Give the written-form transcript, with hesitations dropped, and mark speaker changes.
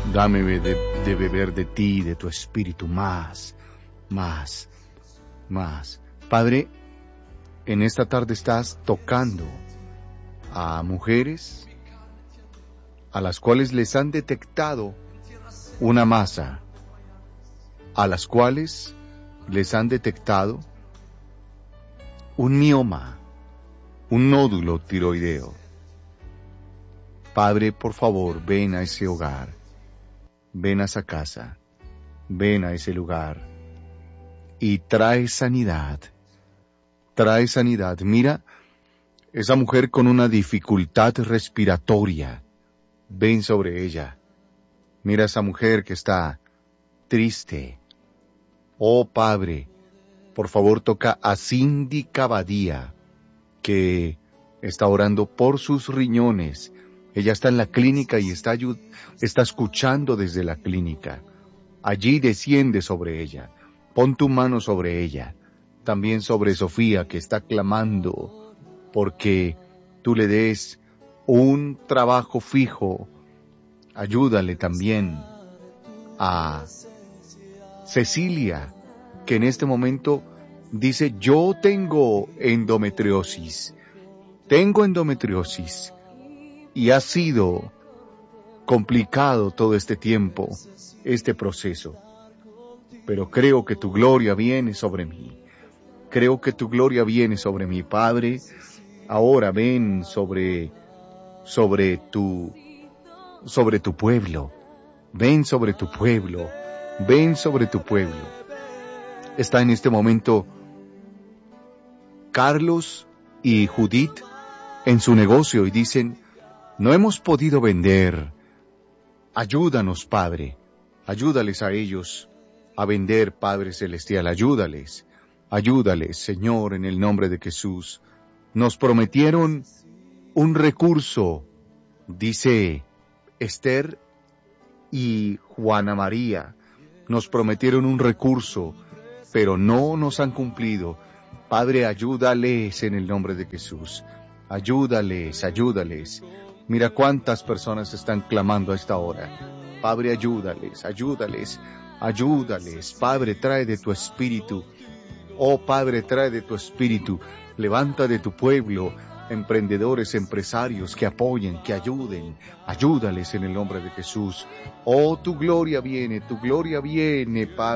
Speaker 1: Dame de beber de ti, de tu espíritu, más, más, más. Padre, en esta tarde estás tocando a mujeres a las cuales les han detectado una masa, a las cuales les han detectado un mioma, un nódulo tiroideo. Padre, por favor, ven a ese hogar, ven a esa casa, ven a ese lugar y trae sanidad. Trae sanidad. Mira, esa mujer con una dificultad respiratoria, ven sobre ella. Mira esa mujer que está triste. Oh Padre, por favor toca a Cindy Cavadía, que está orando por sus riñones. Ella está en la clínica y está escuchando desde la clínica. Allí desciende sobre ella. Pon tu mano sobre ella. También sobre Sofía, que está clamando porque tú le des un trabajo fijo. Ayúdale también a Cecilia, que en este momento dice, yo tengo endometriosis. Tengo endometriosis. Y ha sido complicado todo este tiempo, este proceso. Pero creo que tu gloria viene sobre mí. Creo que tu gloria viene sobre mi Padre. Ahora ven sobre tu pueblo. Ven sobre tu pueblo. Ven sobre tu pueblo. Está en este momento Carlos y Judith en su negocio y dicen, no hemos podido vender. Ayúdanos, Padre. Ayúdales a ellos a vender, Padre Celestial. Ayúdales. Ayúdales, Señor, en el nombre de Jesús. Nos prometieron un recurso, dice Esther y Juana María. Nos prometieron un recurso, pero no nos han cumplido. Padre, ayúdales en el nombre de Jesús. Ayúdales, ayúdales. Mira cuántas personas están clamando a esta hora. Padre, ayúdales, ayúdales, ayúdales. Padre, trae de tu espíritu. Oh Padre, trae de tu espíritu. Levanta de tu pueblo emprendedores, empresarios que apoyen, que ayuden. Ayúdales en el nombre de Jesús. Oh, tu gloria viene, Padre.